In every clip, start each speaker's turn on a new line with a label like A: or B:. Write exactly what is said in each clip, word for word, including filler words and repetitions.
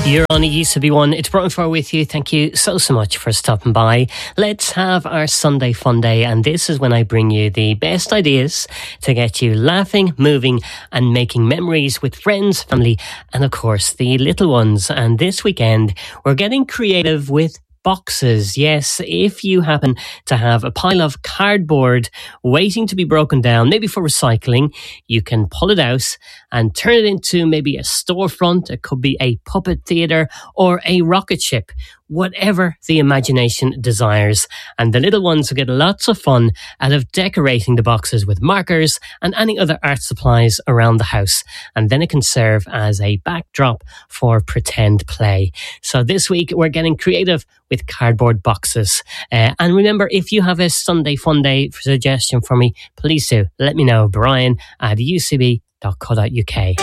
A: You're on a U C B one. It's Brian Farr with you. Thank you so, so much for stopping by. Let's have our Sunday fun day. And this is when I bring you the best ideas to get you laughing, moving and making memories with friends, family and, of course, the little ones. And this weekend, we're getting creative with boxes. Yes, if you happen to have a pile of cardboard waiting to be broken down, maybe for recycling, you can pull it out and turn it into maybe a storefront. It could be a puppet theatre or a rocket ship, whatever the imagination desires. And the little ones will get lots of fun out of decorating the boxes with markers and any other art supplies around the house. And then it can serve as a backdrop for pretend play. So this week we're getting creative with cardboard boxes. Uh, and remember, if you have a Sunday fun day suggestion for me, please do let me know. Brian at u c b dot co dot u k.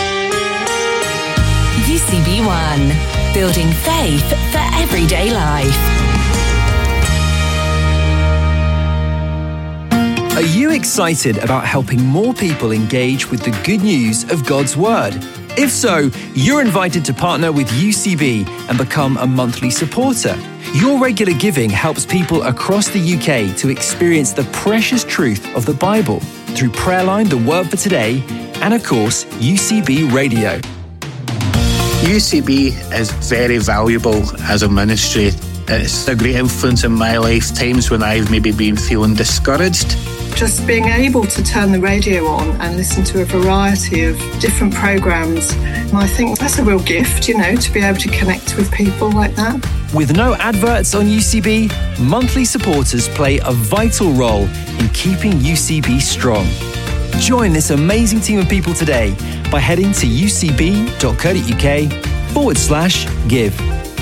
B: U C B one, building faith for everyday life.
C: Are you excited about helping more people engage with the good news of God's Word? If so, you're invited to partner with U C B and become a monthly supporter. Your regular giving helps people across the U K to experience the precious truth of the Bible through Prayerline, The Word for Today, and of course, U C B Radio.
D: U C B is very valuable as a ministry. It's a great influence in my life, times when I've maybe been feeling discouraged.
E: Just being able to turn the radio on and listen to a variety of different programmes, and I think that's a real gift, you know, to be able to connect with people like that.
C: With no adverts on U C B, monthly supporters play a vital role in keeping U C B strong. Join this amazing team of people today by heading to u c b dot co dot u k forward slash give.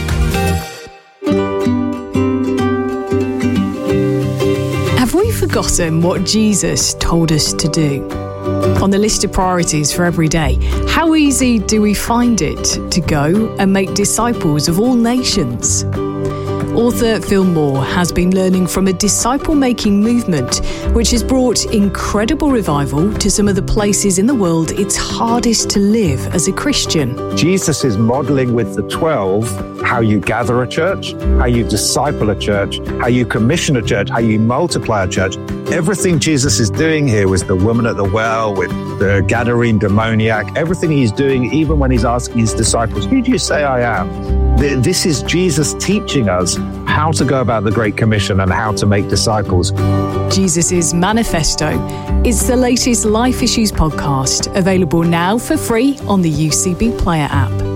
F: Have we forgotten what Jesus told us to do? On the list of priorities for every day, how easy do we find it to go and make disciples of all nations? Author Phil Moore has been learning from a disciple-making movement which has brought incredible revival to some of the places in the world it's hardest to live as a Christian.
G: Jesus is modelling with the twelve how you gather a church, how you disciple a church, how you commission a church, how you multiply a church. Everything Jesus is doing here with the woman at the well, with the Gadarene demoniac, everything he's doing, even when he's asking his disciples, who do you say I am? This is Jesus teaching us how to go about the Great Commission and how to make disciples.
F: Jesus' Manifesto. It's the latest Life Issues podcast, available now for free on the U C B Player app.